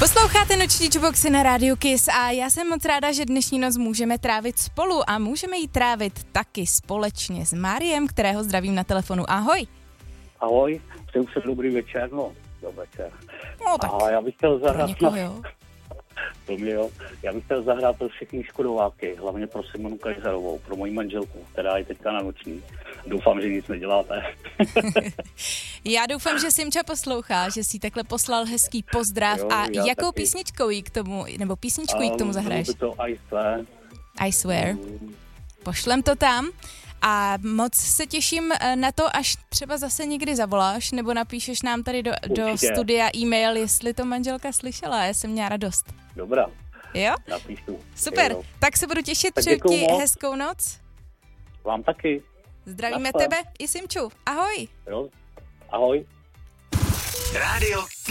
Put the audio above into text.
Posloucháte Noční Jukeboxy na Rádiu Kiss a já jsem moc ráda, že dnešní noc můžeme trávit spolu a můžeme ji trávit taky společně s Máriem, kterého zdravím na telefonu. Ahoj. Ahoj, přeju se dobrý večer, dobrý večer. No tak, a já bych chtěl zahrát někoho, jo. Já bych chtěl zahrát pro všechny Škodováky, hlavně pro Simonu Kajzarovou, pro moji manželku, která je teďka na noční. Doufám, že nic neděláte. Já doufám, že Simča poslouchá, že si takhle poslal hezký pozdrav. Jo, a jakou taky. písničkou jí k tomu, nebo písničku jí k tomu zahraješ? To I swear. I swear. Pošlem to tam a moc se těším na to, až třeba zase někdy zavoláš, nebo napíšeš nám tady do studia e-mail, jestli to manželka slyšela. Já jsem měla radost. Dobrá. Jo? Napíšu. Super, Jo. tak se budu těšit, Tak přeju ti děkuju moc. hezkou noc. Vám taky. Zdravíme Naschle. tebe i Simču. Ahoj. Jo. Ahoj. Rádio